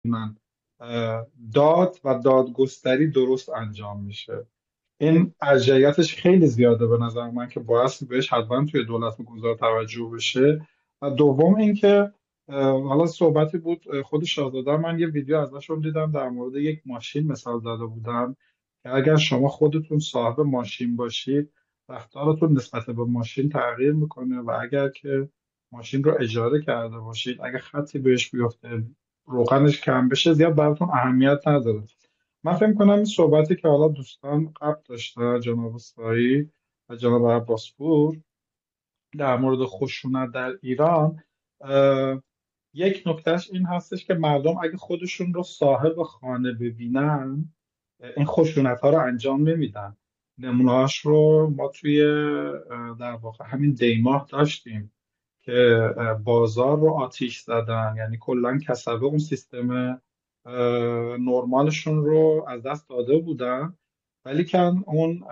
من داد و دادگستری درست انجام میشه. این ارجعیتش خیلی زیاده به نظر من که باعث بهش حتما توی دولت گذار توجه بشه. و دوم اینکه حالا صحبتی بود خود شاهزاده، من یه ویدیو ازشون دیدم در مورد یک ماشین مثال زده بودن که اگر شما خودتون صاحب ماشین باشید رفتارتون نسبت به ماشین تغییر میکنه، و اگر که ماشین رو اجاره کرده باشید اگر خطی بهش بیفته روغنش کم بشه زیاد براتون اهمیت نداره. من فکر کنم این صحبتی که حالا دوستان قبل داشتن، جناب سایی و جناب عباسپور، در مورد خشونت در ایران، یک نکتهش این هستش که مردم اگه خودشون رو صاحب خانه ببینن این خشونت ها رو انجام نمیدن. نمونهاش رو ما توی در واقع همین دیماه داشتیم که بازار رو آتیش زدن، یعنی کلا کسبه اون سیستم نرمالشون رو از دست داده بودن، ولی کن اون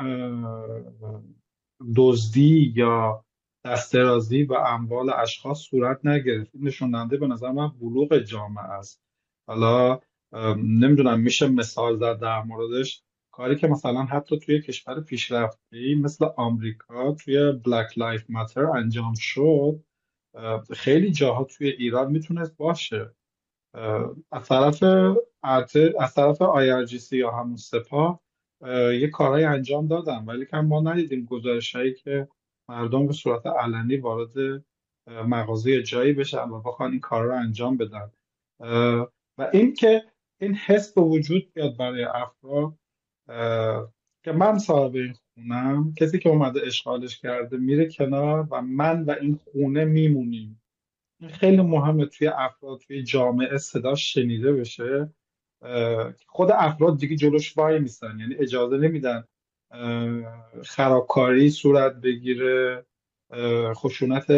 دزدی یا دسترازی و اموال اشخاص صورت نگرفت. این نشون دهنده به نظر من بلوغ جامعه است. حالا نمیدونم میشه مثال زد در موردش، کاری که مثلا حتی توی کشور پیشرفته مثل آمریکا توی بلک لایف ماتر انجام شد، خیلی جاها توی ایران میتونست باشه. از طرف از طرف IRGC یا همون سپاه یه کارهای انجام دادن، ولی که ما ندیدیم گزارش هایی که مردم به صورت علنی وارد مغازه جایی بشن و بخوان این کار رو انجام بدن. و این که این حس به وجود بیاد برای افراد که من صاحب این خونم، کسی که اومده اشغالش کرده میره کنار و من و این خونه میمونیم. این خیلی مهمه توی افراد، توی جامعه صداش شنیده بشه. خود افراد دیگه جلوش وای میستن، یعنی اجازه نمیدن خرابکاری صورت بگیره، خشونت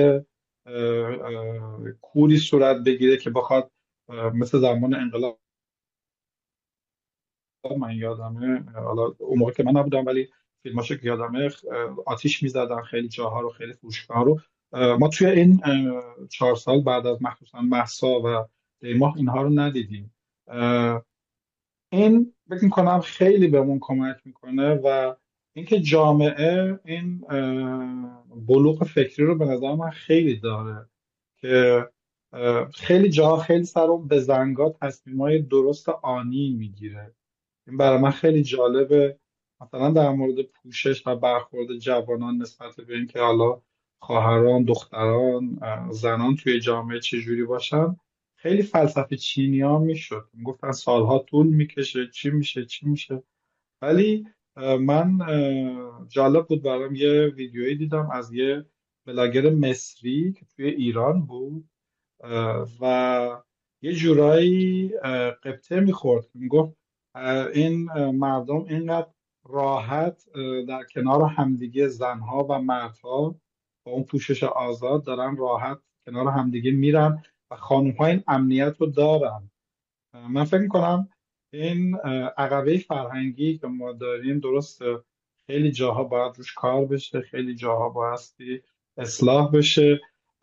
کوری صورت بگیره که بخواد مثل زمان انقلاب. من یادمه، حالا اون موقع که من نبودم ولی فیلماشو که یادمه، آتیش میزدن خیلی جاها رو، خیلی فروشگاه رو. ما توی این 4 سال بعد از مخصوصا مهسا و دیماه اینها رو ندیدیم. این فکر میکنم خیلی بهمون کمک میکنه، و اینکه جامعه این بلوغ فکری رو به نظر من خیلی داره که خیلی جاها خیلی سر اون بزنگاه تصمیمای درست آنی میگیره. این برای من خیلی جالبه. مثلا در مورد پوشش و برخورد جوانان نسبت به اینکه حالا خواهران، دختران، زنان توی جامعه چجوری باشن، خیلی فلسفه چینی ها میشد میگفتن سالها طول میکشه، چی میشه چی میشه. ولی من جالب بود برام یه ویدیویی دیدم از یه بلاگر مصری که توی ایران بود و یه جورایی قبطه میخورد. میگفت این مردم اینقدر راحت در کنار همدیگه، زنها و مردها با اون پوشش آزاد دارن راحت کنار همدیگه میرن و خانم‌ها این امنیت رو دارن. من فکر میکنم این عقبه فرهنگی که ما داریم درسته، خیلی جاها باید روش کار بشه، خیلی جاها بایستی اصلاح بشه،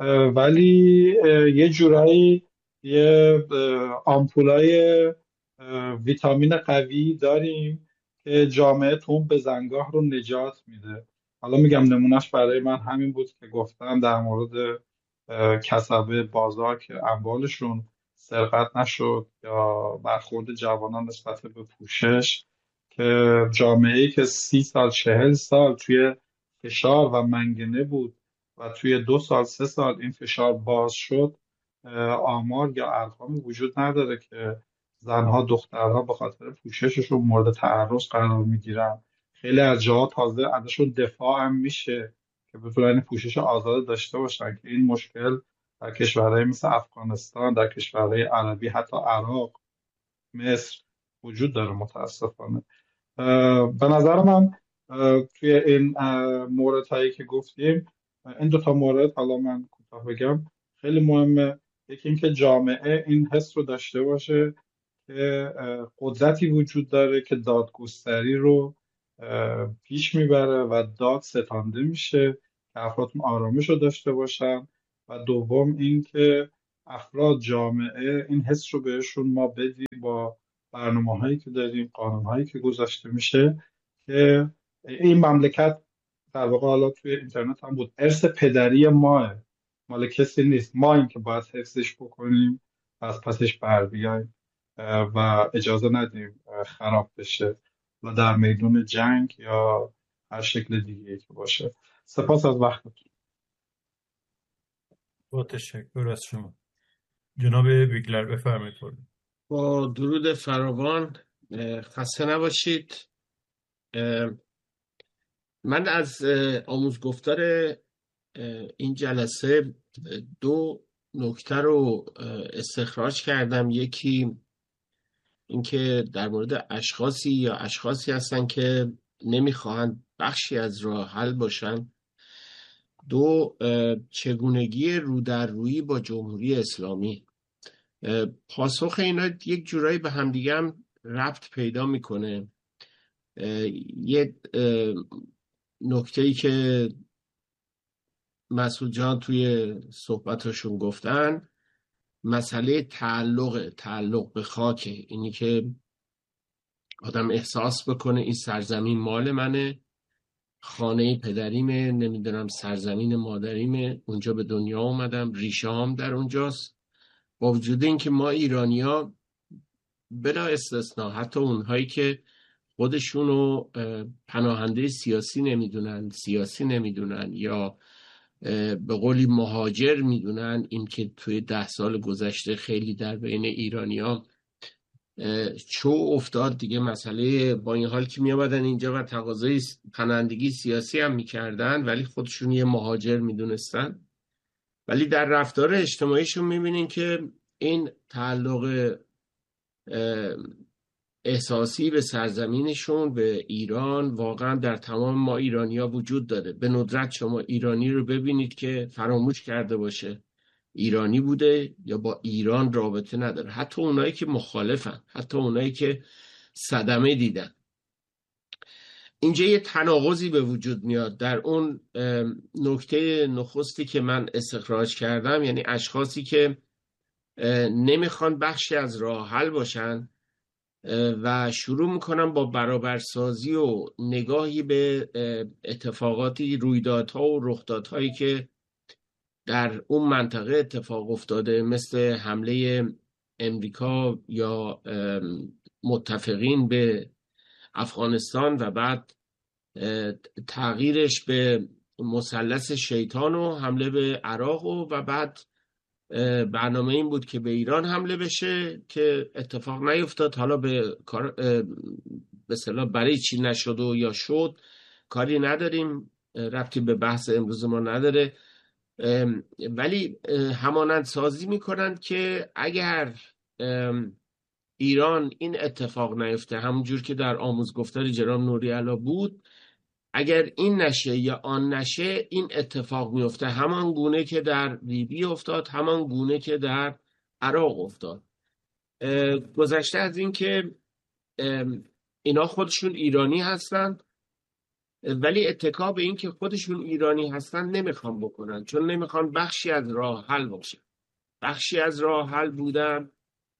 ولی یه جورایی یه آمپولای ویتامین قوی داریم که جامعه تو اون بزنگاه رو نجات میده. حالا میگم نمونهش برای من همین بود که گفتم در مورد کسبه بازار که اموالشون سرقت نشد، یا برخورد جوانان نسبت به پوشش، که جامعه‌ای که 30 سال 40 سال توی فشار و منگنه بود و توی 2 سال 3 سال این فشار باز شد، آمار یا ارقامی وجود نداره که زنها دخترها به خاطر پوشششون مورد تعرض قرار میگیرن. خیلی از جاها تازه ازشون دفاع هم میشه که بتونن این پوشش آزاد داشته باشن، که این مشکل در کشورهای مثل افغانستان، در کشورهای عربی، حتی عراق، مصر وجود داره متاسفانه. به نظر من توی این موردهایی که گفتیم، این 2 تا مورد حالا من کوتاه بگم خیلی مهمه. یکی اینکه جامعه این حس رو داشته باشه که قدرتی وجود داره که دادگستری رو پیش میبره و داد ستانده میشه، که افراد آرامش رو داشته باشن. و دوم اینکه افراد، جامعه، این حس رو بهشون ما بدیم با برنامه هایی که داریم، قانون هایی که گذاشته میشه، که این مملکت در واقع حالا توی اینترنت هم بود، ارث پدری ماه، مال کسی نیست. ما این که باید حفظش بکنیم و از پسش بر بیایم و اجازه ندیم خراب بشه و در میدون جنگ یا هر شکل دیگه که باشه. سپاس از وقتتون. با تشکر از شما. جناب بیگلر بفرمایید. با درود فراوان، خسته نباشید. من از آموزگفتار این جلسه دو نکته رو استخراج کردم. یکی اینکه در مورد اشخاصی هستن که نمیخواهند بخشی از راه حل باشن. دو، چگونگی رو در رویی با جمهوری اسلامی. پاسخ اینا یک جورایی به همدیگه هم ربط پیدا میکنه. یه نکته‌ای که مسعود جان توی صحبتاشون گفتن، مسئله تعلق به خاکه. اینی که آدم احساس بکنه این سرزمین مال منه، خانه پدریمه، نمیدونم سرزمین مادریمه، اونجا به دنیا اومدم، ریشه هم در اونجاست. با وجود این که ما ایرانی‌ها بلا استثناء، حتی اونهایی که خودشونو پناهنده سیاسی نمیدونن یا به قولی مهاجر میدونن، این که توی 10 سال گذشته خیلی در بین ایرانی‌ها چو افتاد دیگه مسئله، با این حال که میامدن اینجا و تقاضای پناهندگی سیاسی هم میکردن ولی خودشون یه مهاجر میدونستن، ولی در رفتار اجتماعیشون میبینین که این تعلق احساسی به سرزمینشون، به ایران، واقعا در تمام ما ایرانی‌ها وجود داره. به ندرت شما ایرانی رو ببینید که فراموش کرده باشه ایرانی بوده یا با ایران رابطه نداره. حتی اونایی که مخالفن، حتی اونایی که صدمه دیدن. اینجا یه تناقضی به وجود میاد در اون نکته نخستی که من استخراج کردم، یعنی اشخاصی که نمیخوان بخشی از راه حل باشن و شروع میکنن با برابرسازی و نگاهی به اتفاقاتی، رویدادها و رخدادهایی که در اون منطقه اتفاق افتاده، مثل حمله امریکا یا متفقین به افغانستان و بعد تغییرش به مثلث شیطان و حمله به عراق و بعد برنامه این بود که به ایران حمله بشه که اتفاق نیفتاد. حالا به اصطلاح برای چی نشد و یا شد کاری نداریم، ربطی به بحث امروز ما نداره، ولی همانند سازی میکنند که اگر ایران این اتفاق نیفته، همونجور که در آموزگفتار جناب نوری علا بود، اگر این نشه یا آن نشه این اتفاق میفته، همان گونه که در لیبی افتاد، همان گونه که در عراق افتاد. گذشته از این که اینا خودشون ایرانی هستند ولی اتکا به این که خودشون ایرانی هستن نمیخوان بکنن، چون نمیخوان بخشی از راه حل باشه. بخشی از راه حل بودن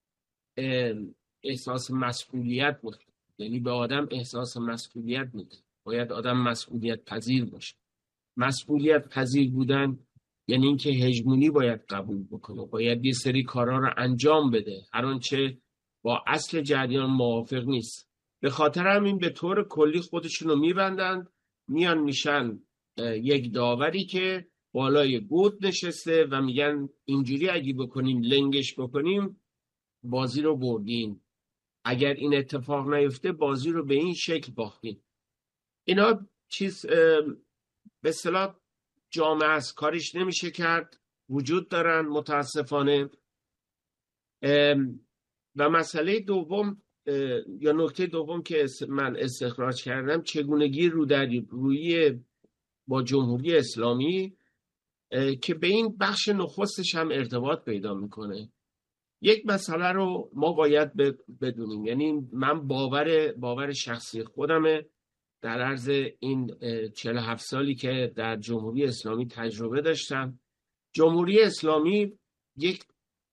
احساس مسئولیت بود، یعنی به آدم احساس مسئولیت میده. باید آدم مسئولیت پذیر باشه. مسئولیت پذیر بودن یعنی اینکه هژمونی باید قبول بکنه، باید یه سری کارا رو انجام بده هر آنچه با اصل جریان موافق نیست. به خاطر همین به طور کلی خودشونو میبندن، میان میشن یک داوری که بالای گود نشسته و میگن اینجوری اگه بکنیم، لنگش بکنیم، بازی رو بردیم، اگر این اتفاق نیفته بازی رو به این شکل باختیم. اینا چیز به اصطلاح جامعه است، کارش نمیشه کرد، وجود دارن متاسفانه. و مسئله دوم یا نکته دوم که من استخراج کردم، چگونگی رو در روی با جمهوری اسلامی که به این بخش نخستش هم ارتباط پیدا میکنه. یک مسئله رو ما باید بدونیم، یعنی من باور شخصی خودمه، در عرض این 47 سالی که در جمهوری اسلامی تجربه داشتم، جمهوری اسلامی یک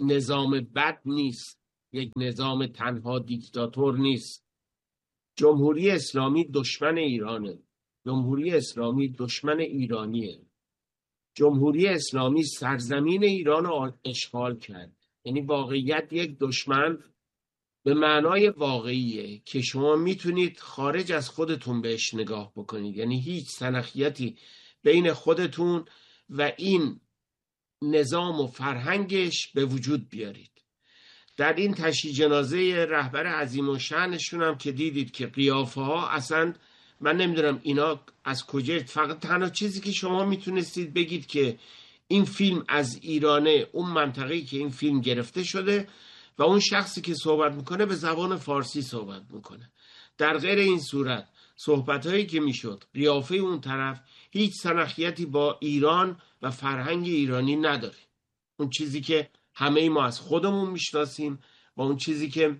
نظام بد نیست، یک نظام تنها دیکتاتور نیست. جمهوری اسلامی دشمن ایرانه، جمهوری اسلامی دشمن ایرانیه. جمهوری اسلامی سرزمین ایران رو اشغال کرد. یعنی واقعیت یک دشمن به معنای واقعیه که شما میتونید خارج از خودتون بهش نگاه بکنید. یعنی هیچ سنخیتی بین خودتون و این نظام و فرهنگش به وجود بیارید. در این تشییع جنازه رهبر عظیم و شأنشون هم که دیدید که قیافه ها اصلا من نمیدونم اینا از کجا، فقط تنها چیزی که شما میتونستید بگید که این فیلم از ایرانه، اون منطقه‌ای که این فیلم گرفته شده و اون شخصی که صحبت میکنه به زبان فارسی صحبت میکنه. در غیر این صورت صحبتهایی که میشد قیافه اون طرف هیچ سنخیتی با ایران و فرهنگ ایرانی نداره. اون چیزی که همه ما از خودمون میشناسیم و اون چیزی که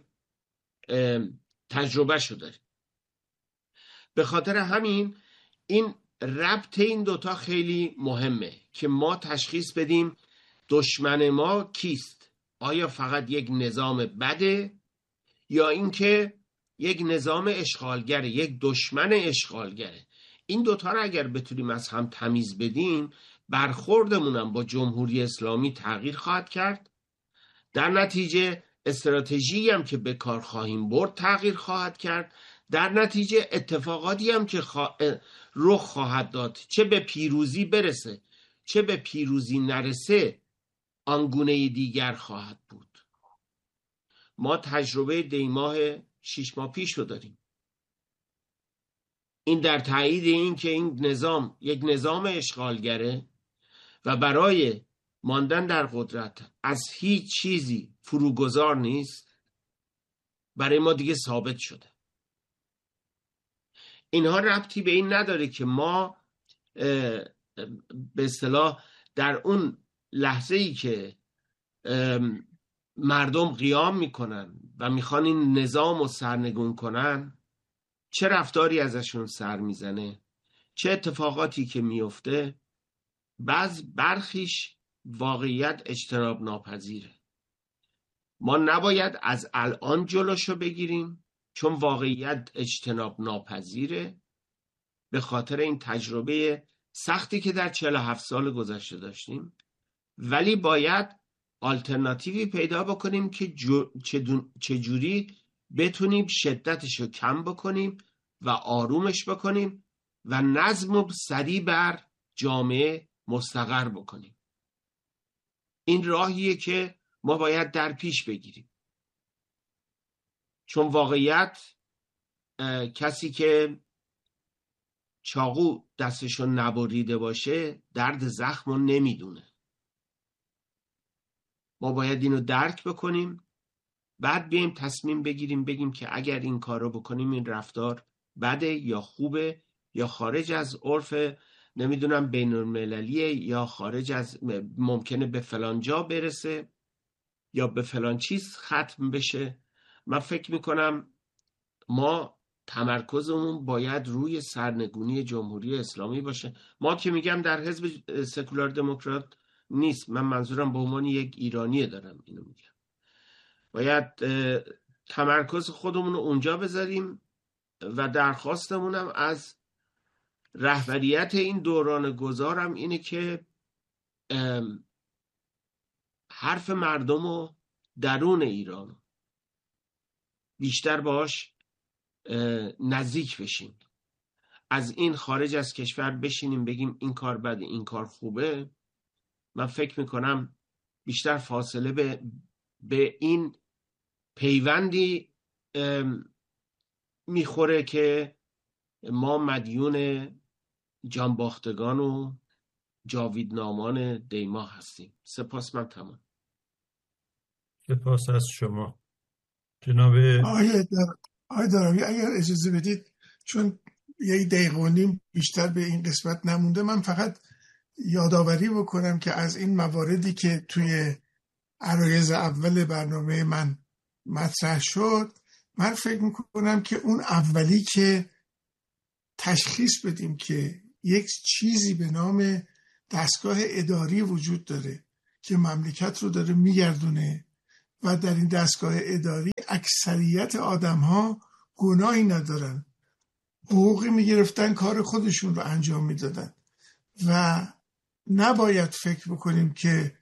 تجربه شده. به خاطر همین این ربط این دوتا خیلی مهمه که ما تشخیص بدیم دشمن ما کیست. آیا فقط یک نظام بده یا اینکه یک نظام اشغالگره، یک دشمن اشغالگره. این دوتا رو اگر بتونیم از هم تمیز بدیم برخوردمونم با جمهوری اسلامی تغییر خواهد کرد. در نتیجه استراتژی هم که به کار خواهیم برد تغییر خواهد کرد. در نتیجه اتفاقاتی هم که رخ خواهد داد، چه به پیروزی برسه چه به پیروزی نرسه، آنگونه دیگر خواهد بود. ما تجربه دیماه 6 ماه پیش رو داریم. این در تایید این که این نظام یک نظام اشغالگره و برای ماندن در قدرت از هیچ چیزی فروگذار نیست، برای ما دیگه ثابت شده. اینها ربطی به این نداره که ما به اصطلاح در اون لحظه‌ای که مردم قیام میکنن و میخوان این نظام رو سرنگون کنن چه رفتاری ازشون سر میزنه، چه اتفاقاتی که میفته. برخیش واقعیت اجتناب ناپذیره. ما نباید از الان جلوشو بگیریم چون واقعیت اجتناب ناپذیره، به خاطر این تجربه سختی که در 47 سال گذشته داشتیم. ولی باید آلترناتیوی پیدا بکنیم که چجوری بتونیم شدتشو کم بکنیم و آرومش بکنیم و نظم و سریع بر جامعه مستقر بکنیم. این راهیه که ما باید در پیش بگیریم. چون واقعیت کسی که چاقو دستشو نبریده باشه درد زخمو نمیدونه. ما باید اینو درک بکنیم، بعد بیایم تصمیم بگیریم، بگیم که اگر این کارو بکنیم این رفتار بده یا خوبه یا خارج از عرف نمیدونم بین المللیه یا خارج از ممکنه به فلان جا برسه یا به فلان چیز ختم بشه. من فکر میکنم ما تمرکزمون باید روی سرنگونی جمهوری اسلامی باشه. ما که میگم در حزب سکولار دموکرات نیست، من منظورم به عنوان یک ایرانی دارم اینو میگم. باید تمرکز خودمون رو اونجا بذاریم و درخواستمونم از رهبریت این دوران گذارم اینه که حرف مردم رو درون ایران بیشتر باش نزدیک بشیم. از این خارج از کشور بشینیم بگیم این کار بده این کار خوبه. من فکر میکنم بیشتر فاصله به این پیوندی میخوره که ما مدیون جانباختگان و جاویدنامان دیما هستیم. سپاس. من تمام. سپاس از شما جناب آقای داراوی. اگر اجازه بدید چون 1 دقیقه و نیم بیشتر به این قسمت نمونده، من فقط یادآوری بکنم که از این مواردی که توی عرایض اول برنامه من مطرح شد، من فکر میکنم که اون اولی که تشخیص بدیم که یک چیزی به نام دستگاه اداری وجود داره که مملکت رو داره میگردونه و در این دستگاه اداری اکثریت آدم ها گناهی ندارن، حقوقی میگرفتن، کار خودشون رو انجام میدادن و نباید فکر بکنیم که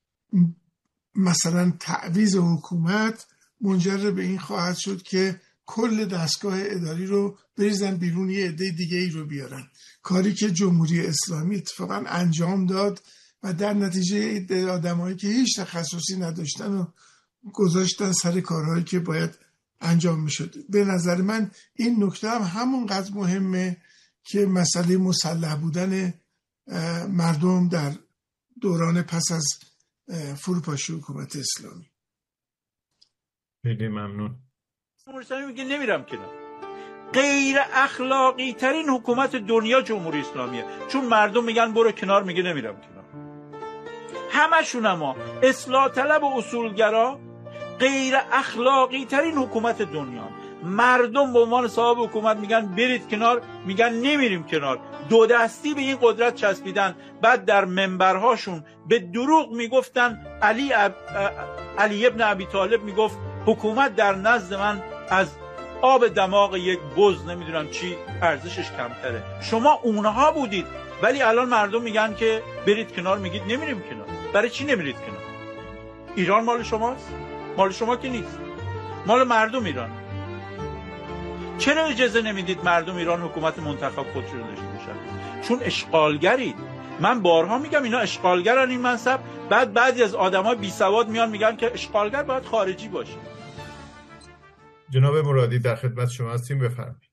مثلا تعویض حکومت منجر به این خواهد شد که کل دستگاه اداری رو بریزن بیرون، یه عده دیگه ای رو بیارن. کاری که جمهوری اسلامی اتفاقا انجام داد و در نتیجه آدمایی که هیچ تخصصی نداشتن و گذاشتن سر کارهایی که باید انجام میشد. به نظر من این نکته هم همونقدر مهمه که مسئله مسلح بودن مردم در دوران پس از فروپاشی حکومت اسلامی. خیلی ممنون. جمهوری اسلامی میگه نمیرم کنار. غیر اخلاقی ترین حکومت دنیا جمهوری اسلامیه، چون مردم میگن برو کنار، میگه نمیرم کنار. همشون اما اصلاح طلب و اصولگرا، غیر اخلاقی ترین حکومت دنیا. مردم به عنوان صاحب حکومت میگن برید کنار، میگن نمیریم کنار. دو دستی به این قدرت چسبیدن. بعد در منبرهاشون به دروغ میگفتن علی ابن ابی طالب میگفت حکومت در نزد من از آب دماغ یک بز نمیدونم چی ارزشش کمتره. شما اونها بودید، ولی الان مردم میگن که برید کنار، میگید نمیریم کنار. برای چی نمیرید کنار؟ ایران مال شماست؟ مال شما که نیست، مال مردم ایران. چرا اجازه نمیدید مردم ایران حکومت منتخب خودشون رو داشته باشن؟ چون اشغالگرید. من بارها میگم اینا اشغالگرن این منصب. بعد بعضی از آدمای بی سواد میان میگن که اشغالگر باید خارجی باشه. جناب مرادی در خدمت شما هستیم، بفرمایید.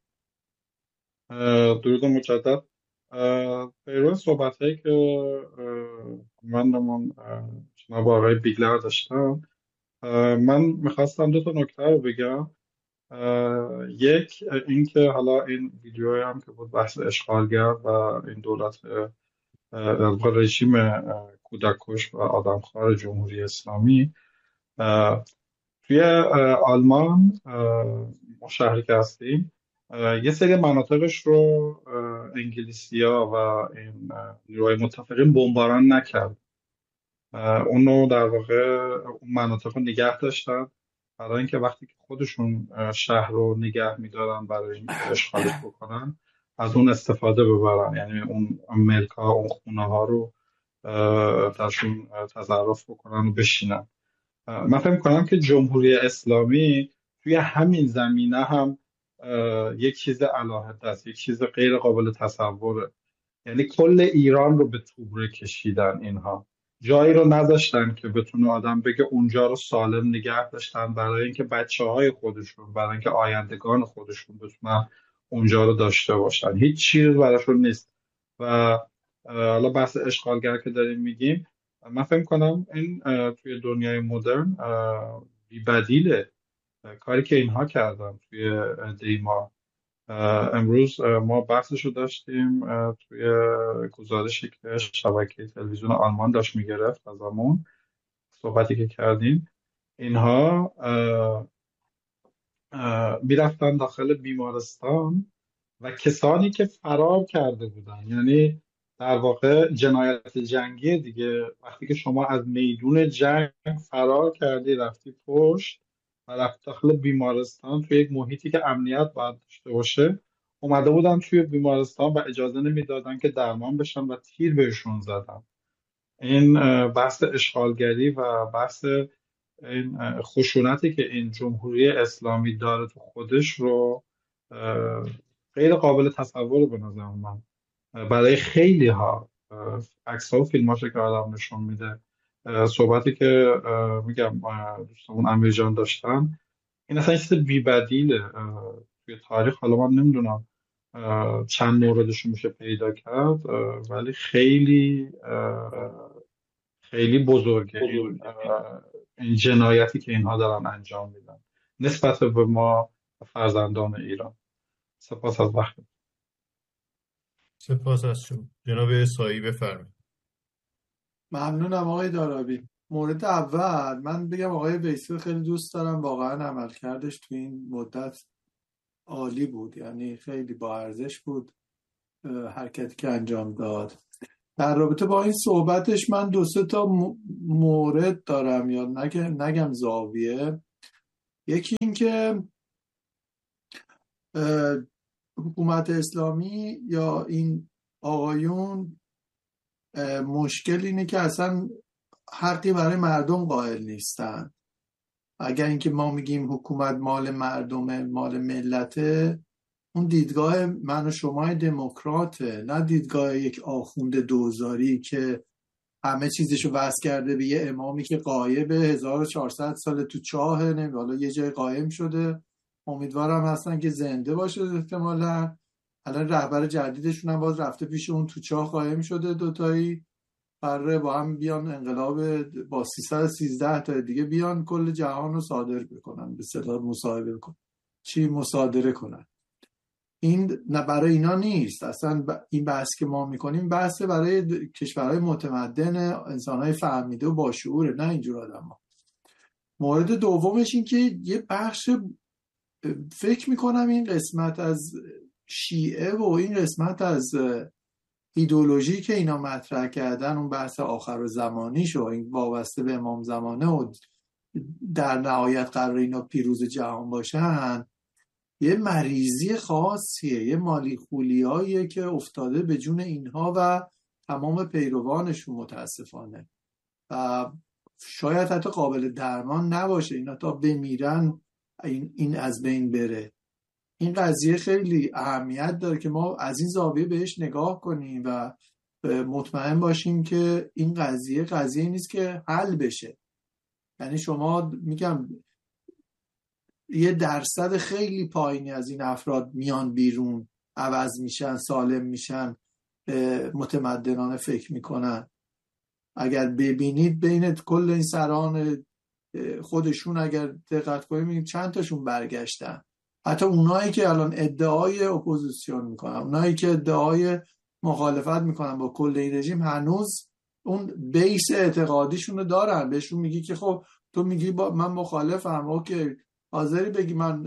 درود مجدد. پیرو صحبت‌هایی که من جناب آقای بیگلر داشتم، من میخواستم دو تا نکته رو بگم. یک این که حالا این ویدیوی هم که بود بحث اشغالگر و این دولت رژیم کودککش و آدمخوار جمهوری اسلامی، توی آلمان ما شهری که هستیم یه سری مناطقش رو انگلیسی‌ها و این نیروهای متفقین بمباران نکرد. اونو در واقع اون مناطق رو نگه داشتن برای اینکه وقتی که خودشون شهر رو نگه می‌دارن برای اینکه اشغالش بکنن از اون استفاده ببرن، یعنی اون ملک‌ها، اون خونه‌ها رو درشون تصرف بکنن و بشینن. من فکر می‌کنم که جمهوری اسلامی توی همین زمینه هم یک چیز علاهده است، یک چیز غیر قابل تصوره. یعنی کل ایران رو به توبره کشیدن. اینها جایی رو نذاشتن که بتونه آدم بگه اونجا رو سالم نگه داشتن برای اینکه بچه‌های خودشون، برای اینکه آیندگان خودشون بتونن اونجا رو داشته باشن. هیچ چیز براشون نیست. و حالا بحث اشغالگر که داریم میگیم، من فکر کنم این توی دنیای مدرن بی‌بدیله کاری که اینها کردن توی دیما. امروز ما بحثش رو داشتیم توی گزارشی که شبکه تلویزیون آلمان داشت میگرفت از همون صحبتی که کردیم. اینها میرفتن داخل بیمارستان و کسانی که فرار کرده بودن، یعنی در واقع جنایت جنگی دیگه، وقتی که شما از میدون جنگ فرار کردی رفتی پشت و رفت داخل بیمارستان توی یک محیطی که امنیت باید داشته باشه، اومده بودن توی بیمارستان و اجازه نمیدادن که درمان بشن و تیر بهشون زدن. این بحث اشغالگری و بحث این خشونتی که این جمهوری اسلامی داره تو خودش رو غیر قابل تصور به نظر من برای خیلی ها. عکس ها و فیلم هاشو که آدم نشون میده، صحبتی که میگم دوستمون امیر جان داشتن، این اصلا چیز بی‌بدیله توی تاریخ. حالا من نمیدونم چند موردش میشه پیدا کرد، ولی خیلی خیلی بزرگه این جنایتی که اینها دارن انجام میدن نسبت به ما فرزندان ایران. سپاس از وقت. سپاس از شما. جناب سایی بفرمایید. ممنونم آقای دارابی. مورد اول من بگم آقای ویسی خیلی دوست دارم، واقعا عملکردش تو این مدت عالی بود، یعنی خیلی با ارزش بود حرکتی که انجام داد. در رابطه با این صحبتش من 2-3 تا مورد دارم، یا نگم زاویه. یکی این که حکومت اسلامی یا این آقایون مشکل اینه که اصلا حقی برای مردم قائل نیستن. اگر اینکه ما میگیم حکومت مال مردمه، مال ملته، اون دیدگاه من و شما دموکراته، نه دیدگاه یک آخوند دوزاری که همه چیزشو وصل کرده به یه امامی که غایبه 1400 سال تو چاهه، حالا یه جای قایم شده، امیدوارم هستن که زنده باشه احتمالا. الان رهبر جدیدشون هم باز رفته پیش اون تو چاه قایم شده، دوتایی قراره با هم بیان انقلاب با 313 تا دیگه بیان کل جهان رو صادر بکنن، به اصطلاح مصاحبه بکنن، مصادره کنن. این نه برای اینا نیست اصلا. این بحث که ما میکنیم بحث برای کشورهای متمدن، انسانهای فهمیده و باشعوره، نه اینجور آدم‌ها. مورد دومش این که یه بخش، فکر میکنم این قسمت از شیعه و این قسمت از ایدئولوژی که اینا مطرح کردن، اون بحث آخر زمانیش و این وابسته به امام زمانه و در نهایت قرار اینا پیروز جهان باشن، یه مریضی خاصیه، یه مالی خولیاییه که افتاده به جون اینها و تمام پیروانشون متاسفانه، و شاید حتی قابل درمان نباشه. اینا تا بمیرن این از بین بره. این قضیه خیلی اهمیت داره که ما از این زاویه بهش نگاه کنیم و مطمئن باشیم که این قضیه نیست که حل بشه. یعنی شما میگم یه درصد خیلی پایینی از این افراد میان بیرون، عوض میشن، سالم میشن، متمدنانه فکر میکنن. اگر ببینید بین کل این سران خودشون اگر دقت کنید چند تاشون برگشتن. حتی اونایی که الان ادعای اپوزیسیون میکنن، اونایی که ادعای مخالفت میکنن با کل این رژیم، هنوز اون بیس اعتقادیشون رو دارن. بهشون میگی که خب تو میگی من مخالفم، اوکی، حاضری بگی من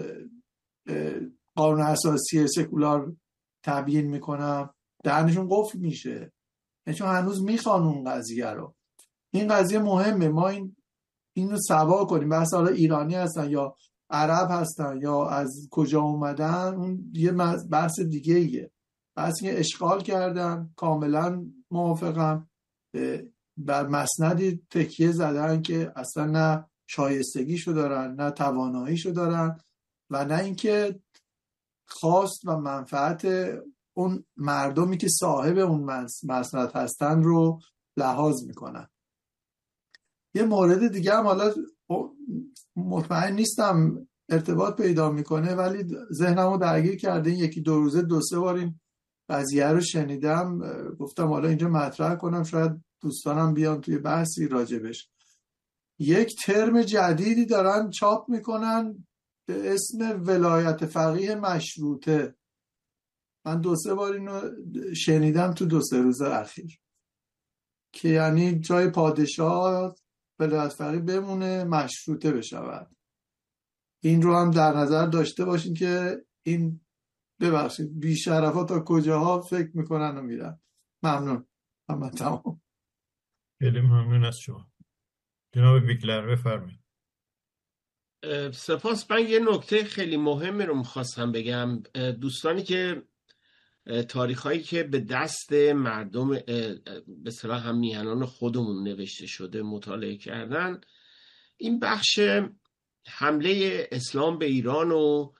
قانون اساسی سکولار تبیین میکنم؟ دهنشون قفل میشه، چون هنوز میخوان اون قضیه رو. این قضیه مهمه، ما اینو سوا کنیم. بحث حالا ایرانی هستن یا عرب هستن یا از کجا اومدن، اون یه بحث دیگه ایه. بحث که اشغال کردن، کاملا موافقم، بر مسندی تکیه زدن که اصلا نه شایستگیشو دارن نه تواناییشو دارن، و نه اینکه خواست و منفعت اون مردمی که صاحب اون مسند هستن رو لحاظ میکنن. یه مورد دیگه هم حالا مطمئن نیستم ارتباط پیدا میکنه ولی ذهنمو درگیر کرده، این 1-2 روزه 2-3 بار این قضیه رو شنیدم، گفتم حالا اینجا مطرح کنم، شاید دوستانم بیان توی بحثی راجبش. یک ترم جدیدی دارن چاپ میکنن به اسم ولایت فقیه مشروطه. من 2-3 بار اینو شنیدم تو 2-3 روز اخیر، که یعنی جای پادشاه ولایت فقیه بمونه، مشروطه بشود. این رو هم در نظر داشته باشین که این ببخشید بی‌شرفا تا کجاها فکر میکنن و میرن. ممنون. من تمام. خیلی ممنون از شما. جناب ویکلر بفرمایید. سپاس. من یه نکته خیلی مهمی رو میخواستم بگم. دوستانی که تاریخایی که به دست مردم به اصطلاح هم میهنان خودمون نوشته شده مطالعه کردن، این بخش حمله اسلام به ایران و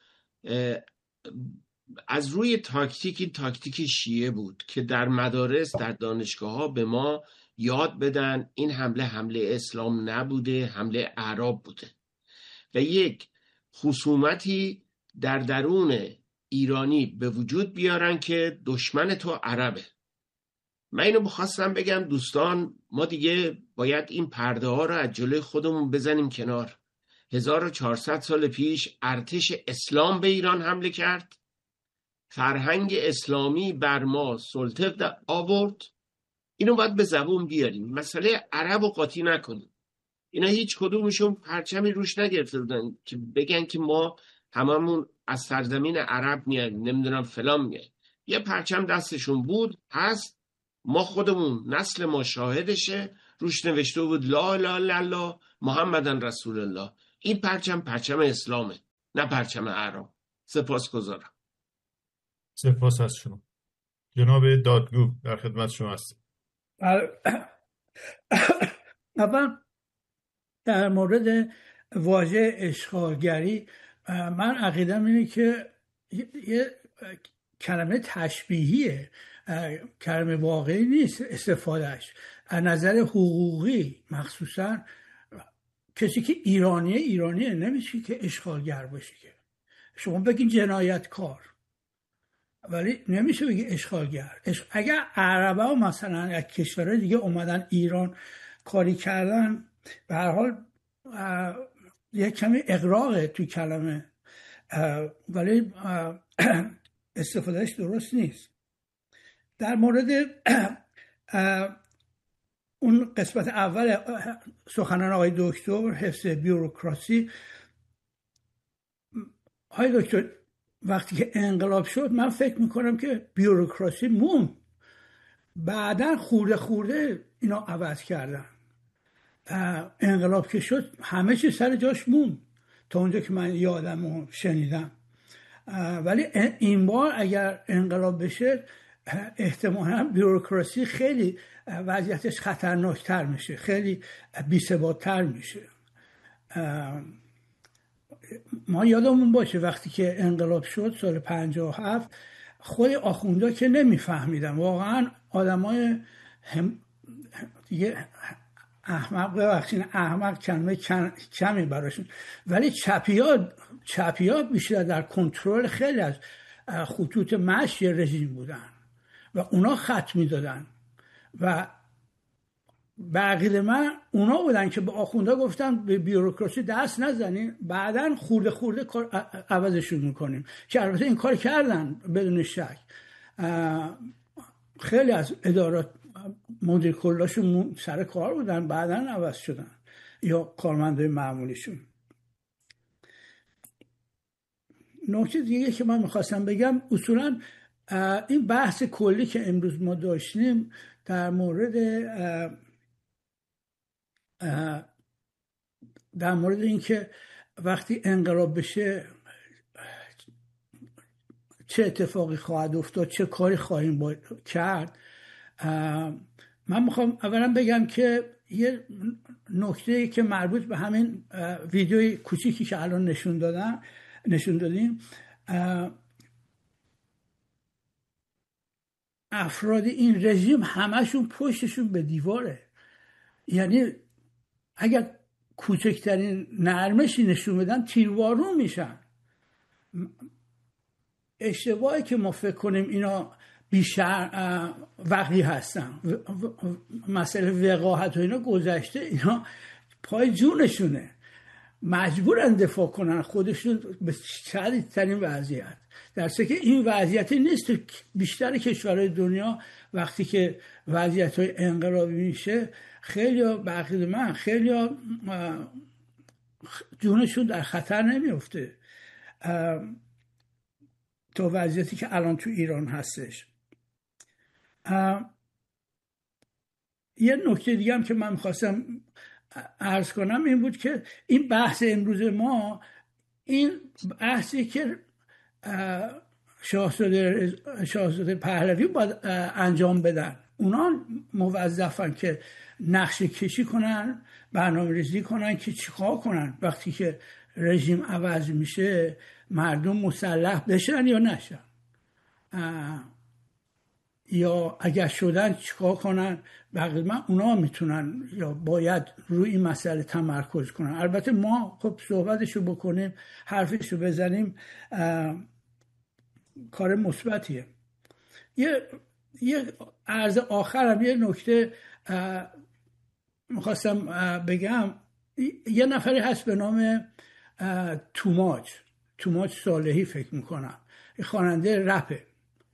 از روی تاکتیک شیعه بود که در مدارس، در دانشگاه ها به ما یاد بدن این حمله اسلام نبوده، حمله اعراب بوده و یک خصومتی در درون ایرانی به وجود بیارن که دشمن تو عربه. من اینو بخواستم بگم دوستان، ما دیگه باید این پرده ها رو از جلوی خودمون بزنیم کنار. 1400 سال پیش ارتش اسلام به ایران حمله کرد، فرهنگ اسلامی بر ما سلطه آورد. اینو باید به زبون بیاریم. مسئله عرب و قاطی نکنیم. اینا هیچ کدومشون پرچمی روش نگرفته بودن که بگن که ما هممون از سرزمین عرب میاریم، نمیدونم فلان میاریم. یه پرچم دستشون بود، هست، ما خودمون نسل ما شاهدشه، روش نوشته بود لا اله الا الله محمدن رسول الله. این پرچم اسلامه، نه پرچم اعراب. سپاسگزارم. سپاس از شما. جناب دادگو در خدمت شما هستم. اول در مورد واژه اشغالگری، من عقیدم اینه که یه کلمه تشبیهیه، کلمه واقعی نیست استفادهش. از نظر حقوقی مخصوصا کسی که ایرانیه نمیشه که اشغالگر باشه. که شما بگین جنایتکار ولی نمیشه بگی اشغالگر. اگر عربا مثلا از کشورهای دیگه اومدن ایران کاری کردن، به هر حال یه کمی اغراقه توی کلمه، ولی استفادهش درست نیست. در مورد اون قسمت اول سخنان آقای دکتر، حفظ بیوروکراسی، آقای دکتر وقتی که انقلاب شد من فکر میکنم که بیوروکراسی مون، بعدن خورده اینا عوض کردن. انقلاب که شد همه چی سر جاش مون تا اونجا که من یادم و شنیدم. ولی این بار اگر انقلاب بشه احتمالا بیوروکراسی خیلی وضعیتش خطرناکتر میشه، خیلی بی‌ثبات‌تر میشه. ما یادمون باشه وقتی که انقلاب شد سال 57 خود آخوندا که نمیفهمیدن، واقعا آدمای دیگه احمق، ببخشید احمق کلمه کمی براشون، ولی چپیا بیشتر در کنترل خیلی از خطوط مشی رژیم بودن و اونا خط میدادن و بقیه من اونا بودن که به آخوندا گفتن به بیوروکراسی دست نزنین، بعدن خورده کار عوضشون میکنیم، که البته این کار کردن بدون شک. خیلی از ادارات مدیر کلاشون سر کار بودن بعدن عوض شدن، یا کارمندای معمولیشون. نکته دیگه که من میخواستم بگم، اصولا این بحث کلی که امروز ما داشتیم در مورد اینکه وقتی انقلاب بشه چه اتفاقی خواهد افتاد، چه کاری خواهیم کرد، من میخوام اولا بگم که یه نکته که مربوط به همین ویدیوی کوچیکی که الان نشون دادیم، افراد این رژیم همشون پشتشون به دیواره. یعنی اگر کوچکترین نرمشی نشون بدن تیروارون میشن. اشتباهی که ما فکر کنیم اینا بیشتر وقتی هستن، مسئله وقاحت و اینا گذشته، اینا پای جونشونه، مجبورن دفاع کنن خودشون به شدیدترین وضعیت، در حالی که این وضعیتی نیست. بیشتر کشورهای دنیا وقتی که وضعیت‌های انقلابی میشه خیلی بقیه من خیلی جونشون در خطر نمیفته تا وضعیتی که الان تو ایران هستش. یه نکته دیگه هم که من میخواستم عرض کنم این بود که این بحث امروز ما، این بحثی که شاهزاده پهلوی باید انجام بدن، اونا موظفن که نقشه کشی کنن، برنامه ریزی کنن که چیکار کنن وقتی که رژیم عوض میشه، مردم مسلح بشن یا نشن، یا اگر شدن چیکار کنن. بقیه من اونا میتونن یا باید روی این مسئله تمرکز کنن. البته ما خب صحبتشو بکنیم، حرفشو بزنیم، کار مثبتیه. یه عرض آخرم یه نکته میخواستم بگم. یه نفری هست به نام توماج صالحی فکر میکنم، خواننده رپه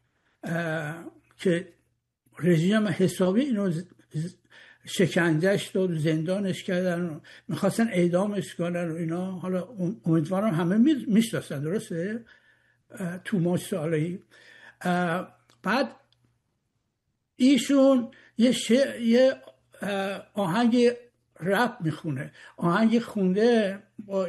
که رژیم حسابی اینو شکنجهش داد، زندانش کردن، میخواستن اعدامش کنن و اینا. حالا امیدوارم همه میشناسن، درسته؟ توماج صالحی. بعد ایشون یه آهنگ رپ میخونه، آهنگ خونده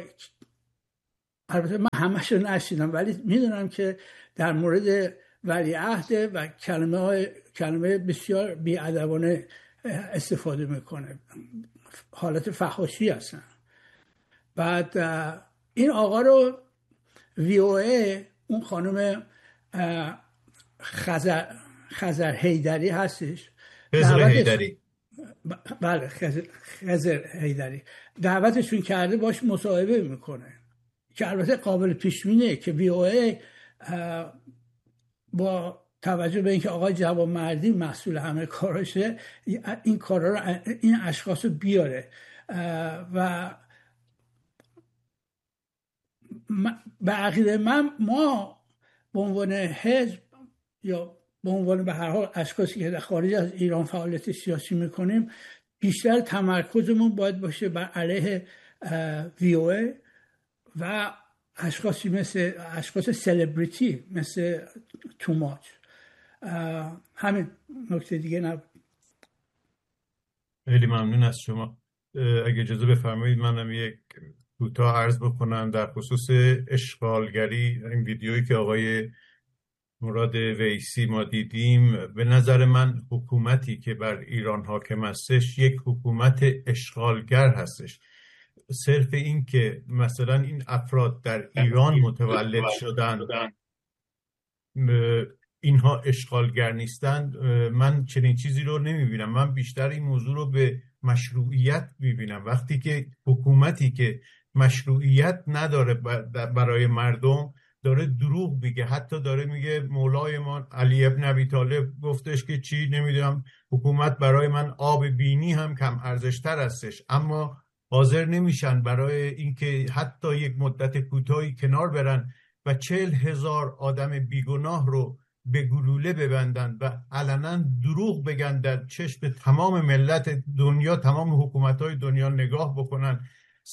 البته من همش رو نشیدم ولی میدونم که در مورد ولیعهد و کلمه بسیار بی‌ادبانه استفاده میکنه، حالت فحاشی هستن. بعد این آقا رو VOA، اون خانم خزر حیدری هستش، خضر حیدری، بله خزر حیدری، دعوتشون کرده باش مصاحبه میکنه که البته قابل پیش بینیه که VOA با توجه به اینکه آقای جوانمردی مسئول همه کاراشه این کارا رو، این اشخاص رو بیاره. و به عقیده من ما به عنوان حزب یا به عنوان به هر حال اشخاصی که در خارج از ایران فعالیت سیاسی میکنیم بیشتر تمرکزمون باید باشه بر علیه VOA و اشخاص سلبریتی مثل توماچ. همین، نکته دیگه نبود. خیلی ممنون از شما. اگه اجازه بفرمایید منم یک کوتاه عرض بکنم در خصوص اشغالگری. این ویدیویی که آقای مراد ویسی ما دیدیم، به نظر من حکومتی که بر ایران حاکم هستش یک حکومت اشغالگر هستش. صرف این که مثلا این افراد در ایران متولد شدن اینها اشغالگر نیستند، من چنین چیزی رو نمیبینم. من بیشتر این موضوع رو به مشروعیت میبینم. وقتی که حکومتی که مشروعیت نداره برای مردم داره دروغ میگه، حتی داره میگه مولای ما علی ابن ابی طالب گفتش که چی نمیدونم حکومت برای من آب بینی هم کم ارزشتر هستش، اما حاضر نمیشن برای اینکه حتی یک مدت کوتاهی کنار برن و 40,000 آدم بیگناه رو به گلوله ببندن و علنا دروغ بگن در چشم تمام ملت دنیا، تمام حکومت‌های دنیا نگاه بکنن،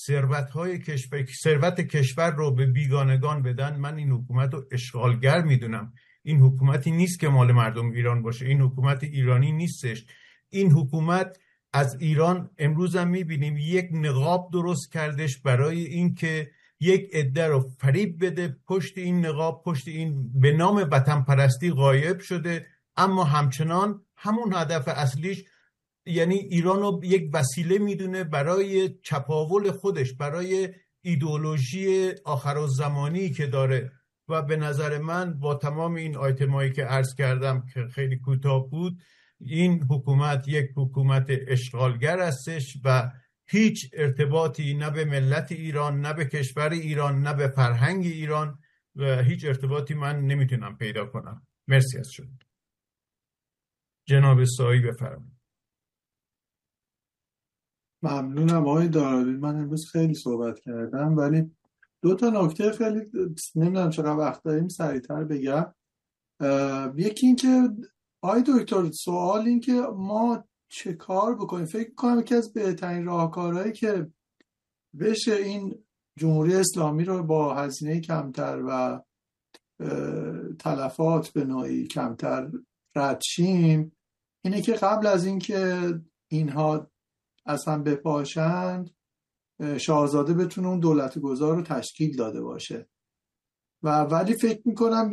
ثروت کشور رو به بیگانگان بدن. من این حکومت رو اشغالگر میدونم. این حکومتی نیست که مال مردم ایران باشه، این حکومت ایرانی نیستش. این حکومت از ایران امروز هم میبینیم یک نقاب درست کردش برای اینکه یک عده رو فریب بده. پشت این نقاب، پشت این به نام وطن پرستی غایب شده، اما همچنان همون هدف اصلیش یعنی ایران رو یک وسیله میدونه برای چپاول خودش، برای ایدئولوژی آخرالزمانی که داره. و به نظر من با تمام این آیتمایی که عرض کردم که خیلی کوتاه بود، این حکومت یک حکومت اشغالگر هستش و هیچ ارتباطی نه به ملت ایران، نه به کشور ایران، نه به فرهنگ ایران و هیچ ارتباطی من نمیتونم پیدا کنم. مرسی از شما. جناب سایی بفرمایید. ممنونم آقای دارابی. من امروز خیلی صحبت کردم ولی 2 نکته خیلی نمیدونم چقدر وقت داریم سریعتر بگم. یکی این که آقای دکتر، سوال این که ما چه کار بکنیم؟ فکر کنم یکی از بهترین راهکارهایی که بشه این جمهوری اسلامی رو با هزینه کمتر و تلفات به نوعی کمتر رد شیم اینه که قبل از اینکه اینها اصلا بپاشند شاهزاده بتونه اون دولت گذار رو تشکیل داده باشه. ولی فکر میکنم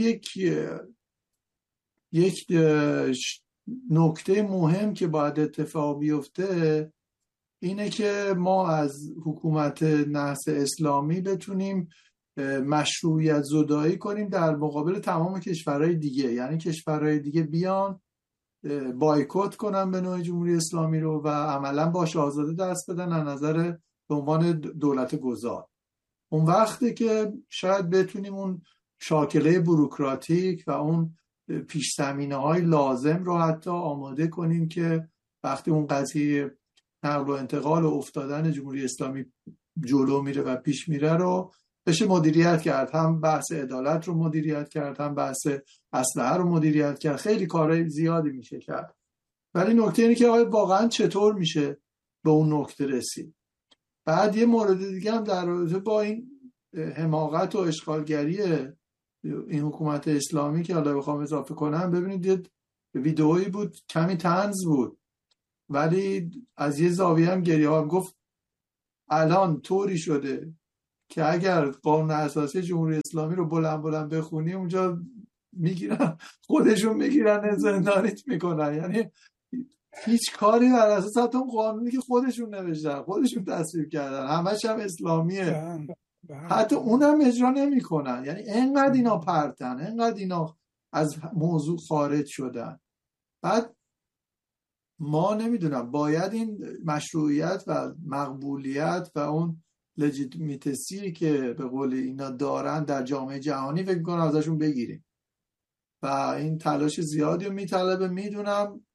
یک نکته مهم که باید اتفاق بیفته اینه که ما از حکومت نحس اسلامی بتونیم مشروعیت زدایی کنیم در مقابل تمام کشورهای دیگه. یعنی کشورهای دیگه بیان بایکوت کنن به نوع جمهوری اسلامی رو و عملا با شاهزاده دست بدن از نظر به عنوان دولت گذار. اون وقتی که شاید بتونیم اون شاکله بوروکراتیک و اون پیش زمینه های لازم رو حتی آماده کنیم که وقتی اون قضیه نقل و انتقال و افتادن جمهوری اسلامی جلو میره و پیش میره رو بشه مدیریت کرد. هم بحث عدالت رو مدیریت کرد، هم بحث اسلحه رو مدیریت کرد. خیلی کارهای زیادی میشه کرد. ولی نکته اینه که واقعا چطور میشه به اون نکته رسید. بعد یه مورد دیگه هم در رابطه با این حماقت و اشغالگری این حکومت اسلامی که حالا بخوام اضافه کنم، ببینید ویدئویی بود کمی طنز بود، ولی از یه زاویه هم گریه ها گفت الان طوری شده که اگر قانون اساسی جمهوری اسلامی رو بلند بلند بخونی اونجا میگیرن خودشون میگیرن زندانیت میکنن. یعنی هیچ کاری بر اساس حتی اون قانونی که خودشون نوشتن خودشون تصویب کردن همش هم اسلامیه، حتی اونم اجرا نمیکنن. یعنی انقدر اینا پرتن، انقدر اینا از موضوع خارج شدن. بعد ما نمیدونم باید این مشروعیت و مقبولیت و اون لجیتیمیتسی که به قول اینا دارن در جامعه جهانی فکر کنم ازشون بگیریم و این تلاش زیادی رو میطلبه. میدونم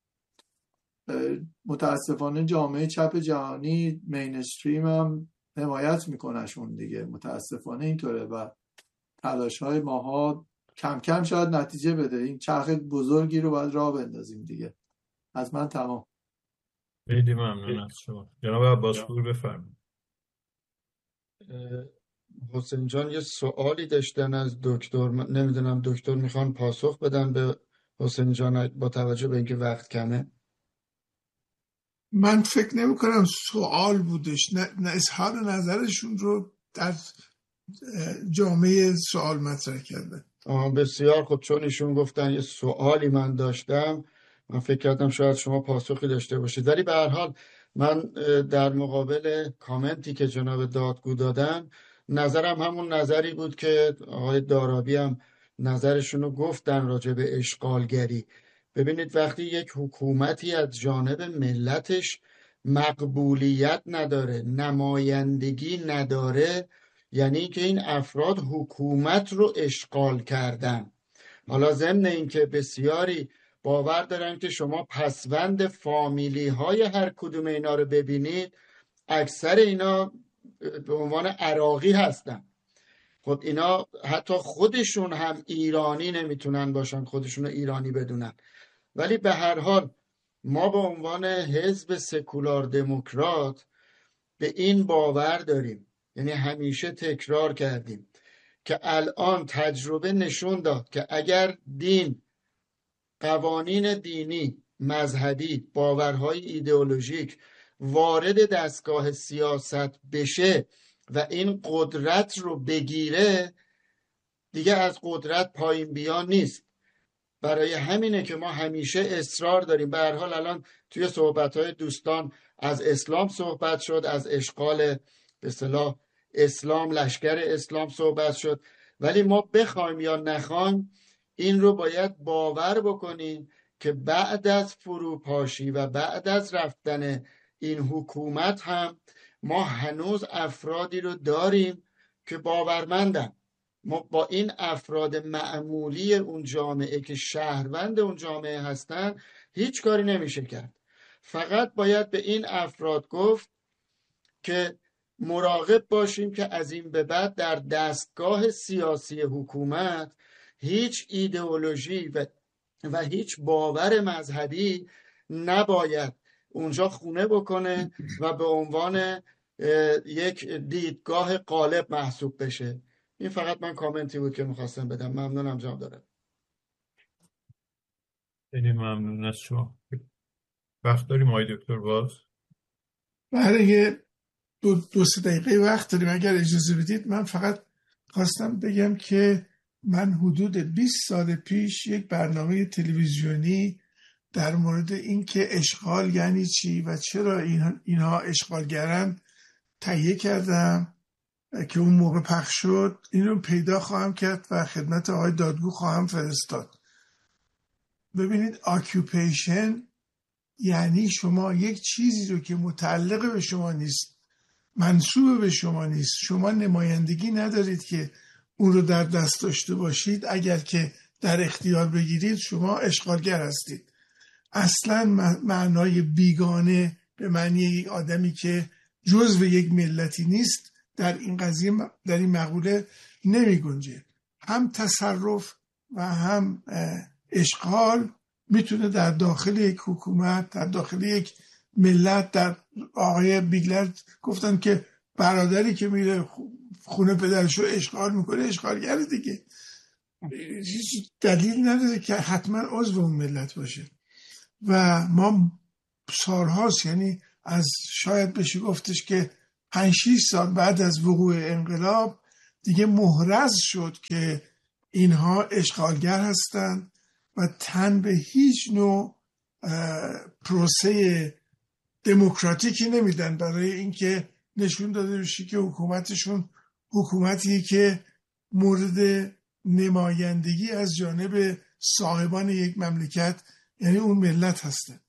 متاسفانه جامعه چپ جهانی مینستریم هم حمایت میکنشون دیگه، متاسفانه اینطوره و تلاش های ماها کم کم شاید نتیجه بده. این چرخ بزرگی رو باید راه بندازیم دیگه. از من تمام. خیلی ممنون از شما. جناب عباسپور بفرمایید. حسین جان یه سوالی داشتن از دکتر، نمیدونم دکتر میخوان پاسخ بدن به حسین جان با توجه به اینکه وقت کمه. من فکر نمی کنم سوال بودش، نه اظهار نظرشون رو در جامعه سوال مطرح کردن. بسیار خوب، چون ایشون گفتن یه سوالی من داشتم، من فکر کردم شاید شما پاسخی داشته باشید، ولی به هر حال من در مقابل کامنتی که جناب دادگو دادن نظرم همون نظری بود که آقای دارابی هم نظرشون رو گفتن راجع به اشغالگری. ببینید وقتی یک حکومتی از جانب ملتش مقبولیت نداره، نمایندگی نداره، یعنی که این افراد حکومت رو اشغال کردن. حالا ضمن اینکه بسیاری باور دارن که شما پسوند فامیلی های هر کدوم اینا رو ببینید، اکثر اینا به عنوان عراقی هستن. خب اینا حتی خودشون هم ایرانی نمیتونن باشن، خودشون رو ایرانی بدونن. ولی به هر حال ما به عنوان حزب سکولار دموکرات به این باور داریم، یعنی همیشه تکرار کردیم که الان تجربه نشون داد که اگر دین، قوانین دینی، مذهبی، باورهای ایدئولوژیک وارد دستگاه سیاست بشه و این قدرت رو بگیره، دیگه از قدرت پایین بیان نیست. برای همینه که ما همیشه اصرار داریم. به هر حال الان توی صحبت‌های دوستان از اسلام صحبت شد، از اشغال به اصطلاح اسلام، لشکر اسلام صحبت شد، ولی ما بخوایم یا نخوایم این رو باید باور بکنیم که بعد از فروپاشی و بعد از رفتن این حکومت هم ما هنوز افرادی رو داریم که باورمندن. ما با این افراد معمولی اون جامعه که شهروند اون جامعه هستن هیچ کاری نمیشه کرد. فقط باید به این افراد گفت که مراقب باشیم که از این به بعد در دستگاه سیاسی حکومت هیچ ایدئولوژی و هیچ باور مذهبی نباید اونجا خونه بکنه و به عنوان یک دیدگاه غالب محسوب بشه. این فقط من کامنتی بود که میخواستم بدم. ممنونم جناب دارم. خیلی ممنون از شما. وقت داریم آقای دکتر باز؟ برای دو سه دقیقه وقت داریم. اگر اجازه بدید من فقط خواستم بگم که من حدود 20 سال پیش یک برنامه تلویزیونی در مورد اینکه اشغال یعنی چی و چرا اینها اشغالگرن تهیه کردم که اون موقع پخش شد. اینو پیدا خواهم کرد و خدمت آقای دادگو خواهم فرستاد. ببینید آکیوپیشن یعنی شما یک چیزی رو که متعلق به شما نیست، منسوب به شما نیست، شما نمایندگی ندارید که اون رو در دست داشته باشید، اگر که در اختیار بگیرید شما اشغالگر هستید. اصلا معنای بیگانه به معنی یک آدمی که جزو یک ملتی نیست در این قضیه، در این مقوله نمی گنجه. هم تصرف و هم اشغال میتونه در داخل یک حکومت، در داخل یک ملت. در آقای بیگلر گفتن که برادری که میره خونه پدرشو اشغال میکنه اشغالگره دیگه. هیچ دلیل نداره که حتما عضو اون ملت باشه. و ما سالهاست، یعنی از شاید بشه گفتش که 5-6 سال بعد از وقوع انقلاب دیگه محرز شد که اینها اشغالگر هستند و تن به هیچ نوع پروسه دموکراتیکی نمیدن برای اینکه نشون داده بشه که حکومتشون حکومتی که مورد نمایندگی از جانب صاحبان یک مملکت یعنی اون ملت هستن.